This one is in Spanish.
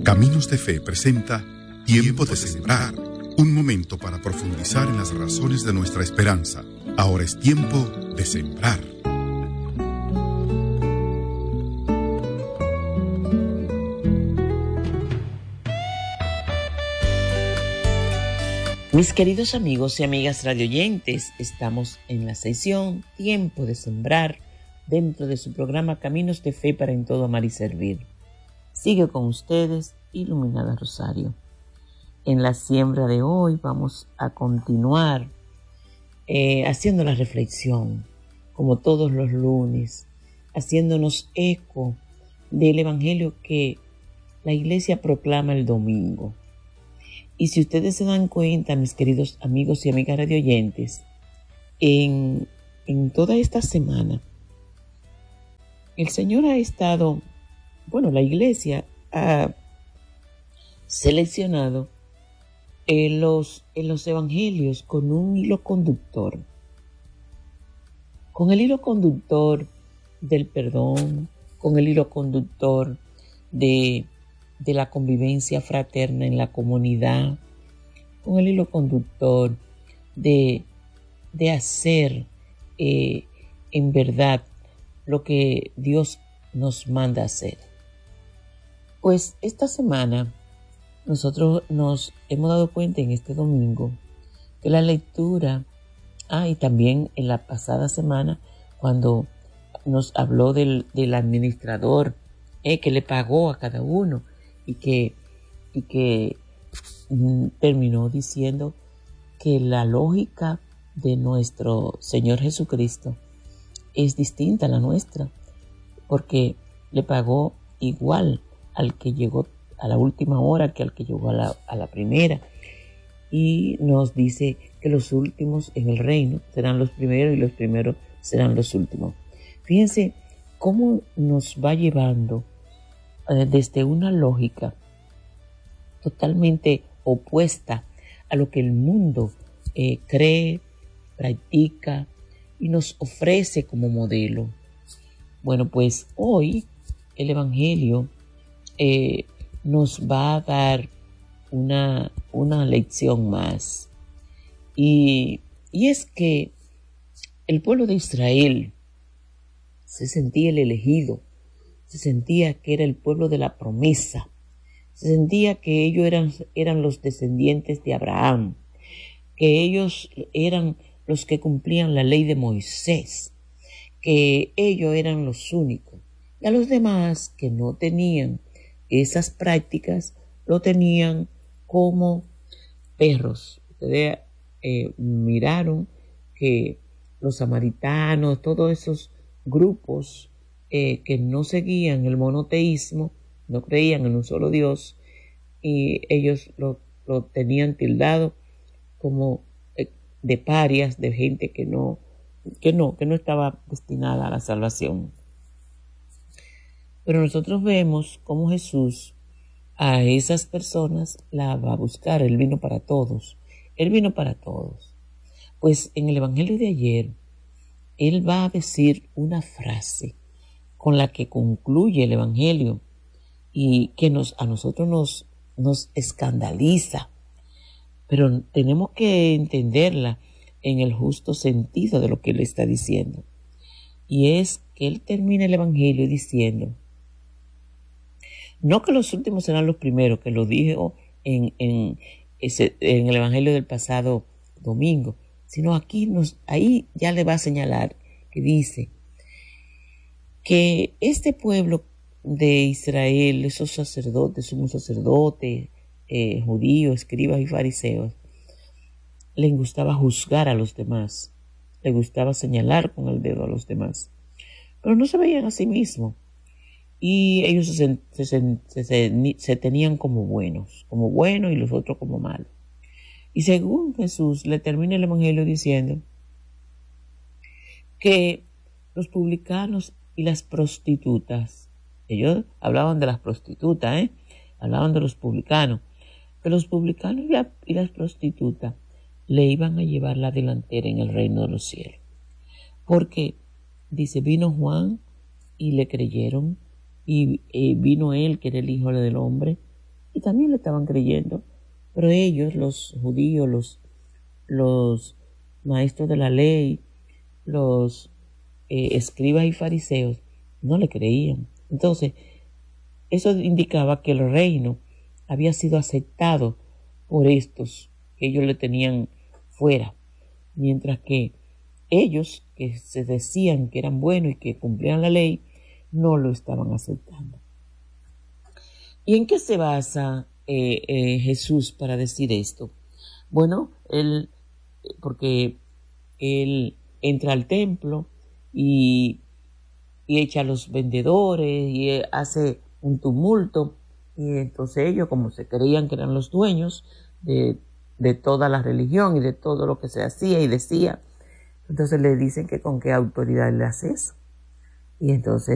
Caminos de Fe presenta Tiempo de Sembrar, un momento para profundizar en las razones de nuestra esperanza. Ahora es tiempo de sembrar. Mis queridos amigos y amigas radioyentes, estamos en la sección Tiempo de Sembrar dentro de su programa Caminos de Fe para en todo amar y servir. Sigue con ustedes Iluminada Rosario. En la siembra de hoy vamos a continuar haciendo la reflexión, como todos los lunes, haciéndonos eco del Evangelio que la Iglesia proclama el domingo. Y si ustedes se dan cuenta, mis queridos amigos y amigas radioyentes, en toda esta semana, el Señor ha estado, la Iglesia ha seleccionado en los evangelios con un hilo conductor. Con el hilo conductor del perdón, con el hilo conductor de la convivencia fraterna en la comunidad, con el hilo conductor de hacer en verdad lo que Dios nos manda hacer. Pues esta semana nosotros nos hemos dado cuenta en este domingo que la lectura, y también en la pasada semana cuando nos habló del administrador que le pagó a cada uno y que terminó diciendo que la lógica de nuestro Señor Jesucristo es distinta a la nuestra, porque le pagó igual al que llegó a la última hora que al que llegó a la primera, y nos dice que los últimos en el reino serán los primeros y los primeros serán los últimos. Fíjense cómo nos va llevando desde una lógica totalmente opuesta a lo que el mundo cree, practica y nos ofrece como modelo. Bueno, pues hoy el Evangelio nos va a dar una lección más. Y es que el pueblo de Israel se sentía el elegido, se sentía que era el pueblo de la promesa, se sentía que ellos eran los descendientes de Abraham, que ellos eran los que cumplían la ley de Moisés, que ellos eran los únicos. Y a los demás que no tenían esas prácticas, lo tenían como perros. Ustedes miraron que los samaritanos, todos esos grupos que no seguían el monoteísmo, no creían en un solo Dios, y ellos lo tenían tildado como de parias, de gente que no estaba destinada a la salvación. Pero nosotros vemos cómo Jesús a esas personas la va a buscar. Él vino para todos. Él vino para todos. Pues en el Evangelio de ayer, Él va a decir una frase con la que concluye el Evangelio y que a nosotros nos escandaliza. Pero tenemos que entenderla en el justo sentido de lo que Él está diciendo. Y es que Él termina el Evangelio diciendo, no que los últimos serán los primeros, que lo dijo en el Evangelio del pasado domingo, sino ahí ya le va a señalar que dice que este pueblo de Israel, esos sacerdotes, sumos sacerdotes, judíos, escribas y fariseos, les gustaba juzgar a los demás, les gustaba señalar con el dedo a los demás, pero no se veían a sí mismos. Y ellos se tenían como buenos y los otros como malos. Y según Jesús le termina el Evangelio diciendo que los publicanos y las prostitutas, ellos hablaban de las prostitutas, hablaban de los publicanos, que los publicanos y las prostitutas le iban a llevar la delantera en el reino de los cielos. Porque, dice, vino Juan y le creyeron, y vino él, que era el Hijo del Hombre, y también le estaban creyendo, pero ellos, los judíos, los maestros de la ley, los escribas y fariseos, no le creían. Entonces, eso indicaba que el reino había sido aceptado por estos que ellos le tenían fuera, mientras que ellos, que se decían que eran buenos y que cumplían la ley, no lo estaban aceptando. ¿Y en qué se basa Jesús para decir esto? Bueno, porque él entra al templo y echa a los vendedores y hace un tumulto, y entonces ellos, como se creían que eran los dueños de toda la religión y de todo lo que se hacía y decía, entonces le dicen que con qué autoridad le hace eso. Y entonces